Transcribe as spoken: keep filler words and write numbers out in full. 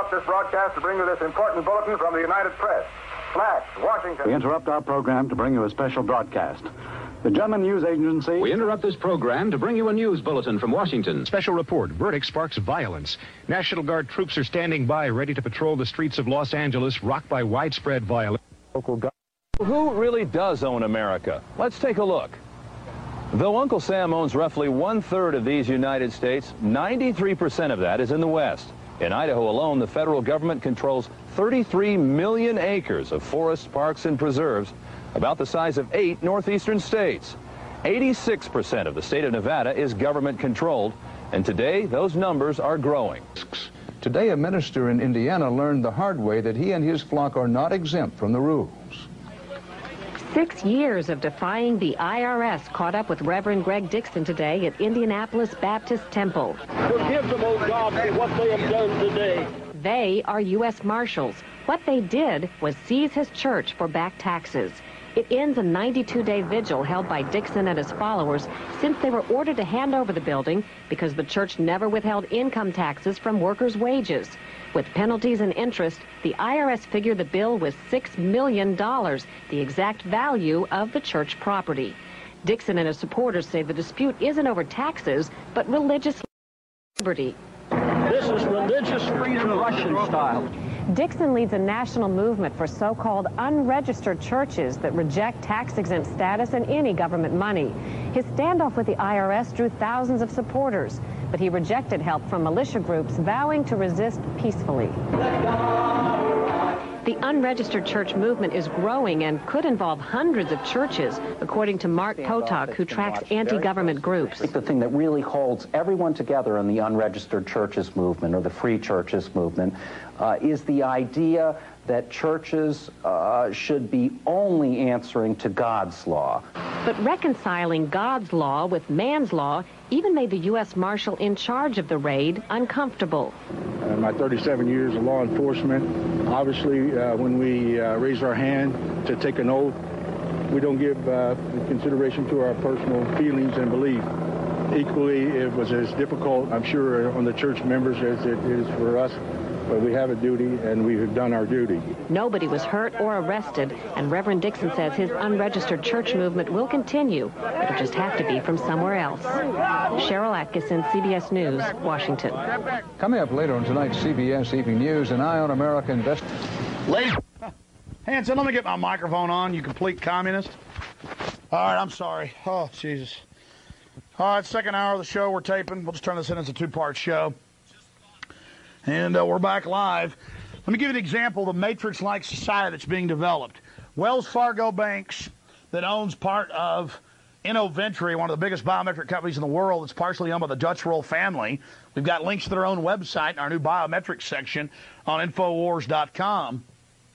interrupt this broadcast to bring you this important bulletin from the United Press. Flash, Washington. We interrupt our program to bring you a special broadcast. The German news agency... We interrupt this program to bring you a news bulletin from Washington. Special report. Verdict sparks violence. National Guard troops are standing by, ready to patrol the streets of Los Angeles, rocked by widespread violence. Local government. Who really does own America? Let's take a look. Though Uncle Sam owns roughly one-third of these United States, ninety-three percent of that is in the West. In Idaho alone, the federal government controls thirty-three million acres of forests, parks, and preserves, about the size of eight northeastern states. eighty-six percent of the state of Nevada is government-controlled, and today those numbers are growing. Today, a minister in Indiana learned the hard way that he and his flock are not exempt from the rules. Six years of defying the I R S caught up with Reverend Greg Dixon today at Indianapolis Baptist Temple. Forgive them, oh God, for what they have done today. They are U S Marshals. What they did was seize his church for back taxes. It ends a ninety-two day vigil held by Dixon and his followers since they were ordered to hand over the building because the church never withheld income taxes from workers' wages. With penalties and interest, the I R S figured the bill was six million dollars, the exact value of the church property. Dixon and his supporters say the dispute isn't over taxes, but religious liberty. This is religious freedom Russian style. Dixon leads a national movement for so-called unregistered churches that reject tax-exempt status and any government money. His standoff with the I R S drew thousands of supporters, but he rejected help from militia groups vowing to resist peacefully. The unregistered church movement is growing and could involve hundreds of churches, according to Mark Potok, who tracks anti-government groups. I think the thing that really holds everyone together in the unregistered churches movement, or the free churches movement, uh, is the idea that churches uh, should be only answering to God's law. But reconciling God's law with man's law even made the U S Marshal in charge of the raid uncomfortable. Uh, my thirty-seven years of law enforcement, obviously uh, when we uh, raise our hand to take an oath, we don't give uh, consideration to our personal feelings and belief. Equally, it was as difficult, I'm sure, on the church members as it is for us. But we have a duty, and we have done our duty. Nobody was hurt or arrested, and Reverend Dixon says his unregistered church movement will continue. It'll just have to be from somewhere else. Cheryl Atkinson, C B S News, Washington. Coming up later on tonight's C B S Evening News, an Eye on America invest. Ladies, Hanson, let me get my microphone on, you complete communist. All right, I'm sorry. Oh, Jesus. All right, second hour of the show we're taping. We'll just turn this into a two-part show. And uh, we're back live. Let me give you an example of the matrix-like society that's being developed. Wells Fargo Banks, that owns part of Innoventry, one of the biggest biometric companies in the world, that's partially owned by the Dutch royal family. We've got links to their own website in our new biometrics section on Infowars dot com.